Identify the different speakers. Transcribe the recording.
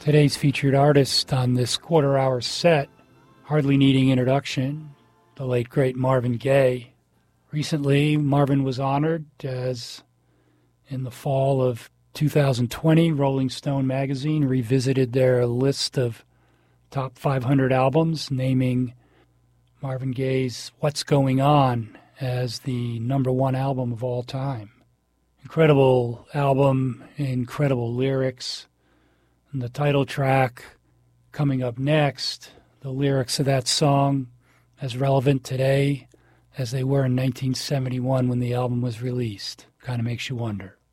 Speaker 1: Today's featured artist on this quarter-hour set, hardly needing introduction, the late, great Marvin Gaye. Recently, Marvin was honored as, in the fall of 2020, Rolling Stone magazine revisited their list of top 500 albums, naming Marvin Gaye's What's Going On as the number one album of all time. Incredible album, incredible lyrics. And the title track coming up next, the lyrics of that song as relevant today as they were in 1971 when the album was released. Kind of makes you wonder.